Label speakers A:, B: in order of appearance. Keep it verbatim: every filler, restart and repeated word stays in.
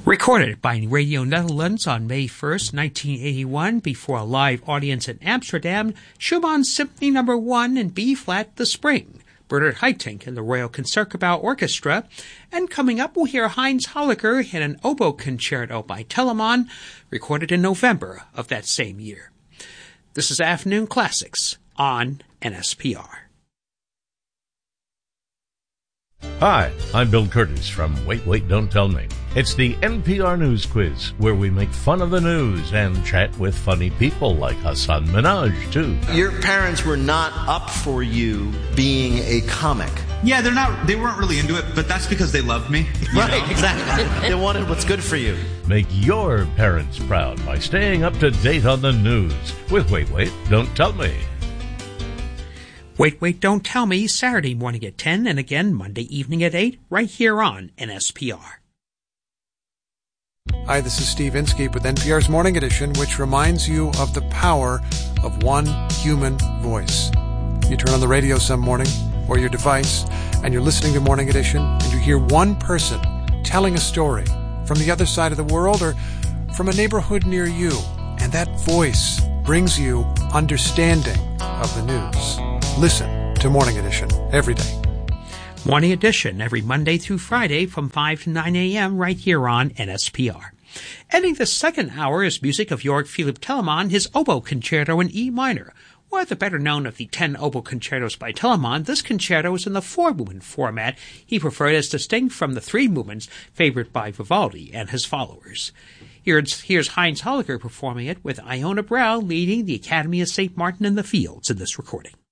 A: Recorded by Radio Netherlands on May first, nineteen eighty-one, before a live audience in Amsterdam, Schumann's Symphony Number one in B-flat, The Spring, Bernard Haitink and the Royal Concertgebouw Orchestra, and coming up we'll hear Heinz Holliger in an oboe concerto by Telemann, recorded in November of that same year. This is Afternoon Classics on N S P R.
B: Hi, I'm Bill Curtis from Wait, Wait, Don't Tell Me. It's the N P R News Quiz, where we make fun of the news and chat with funny people like Hassan Minhaj, too.
C: Your parents were not up for you being a comic.
D: Yeah, they're not. They weren't really into it, but that's because they loved me.
C: Right,
D: know?
C: Exactly. They wanted what's good for you.
B: Make your parents proud by staying up to date on the news with Wait, Wait, Don't Tell Me.
A: Wait, Wait, Don't Tell Me, Saturday morning at ten, and again Monday evening at eight, right here on N S P R.
E: Hi, this is Steve Inskeep with N P R's Morning Edition, which reminds you of the power of one human voice. You turn on the radio some morning, or your device, and you're listening to Morning Edition, and you hear one person telling a story from the other side of the world or from a neighborhood near you, and that voice brings you understanding of the news. Listen to Morning Edition every day.
A: Morning Edition every Monday through Friday from five to nine a.m. right here on N S P R. Ending the second hour is music of Georg Philipp Telemann, his oboe concerto in E minor. Or the better known of the ten oboe concertos by Telemann, this concerto is in the four-movement format he preferred as distinct from the three movements favored by Vivaldi and his followers. Here's, here's Heinz Holliger performing it with Iona Brau leading the Academy of Saint Martin in the Fields in this recording.